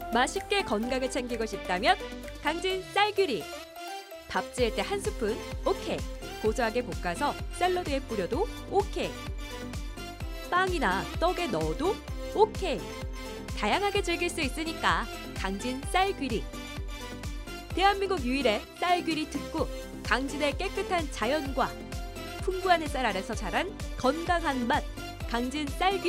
맛있게 건강을 챙기고 싶다면 강진 쌀귀리. 밥 지을 때 한 스푼 오케이. 고소하게 볶아서 샐러드에 뿌려도 오케이. 빵이나 떡에 넣어도 오케이. 다양하게 즐길 수 있으니까 강진 쌀귀리. 대한민국 유일의 쌀귀리 특구. 강진의 깨끗한 자연과 풍부한 햇살 아래서 자란 건강한 맛. 강진 쌀귀리.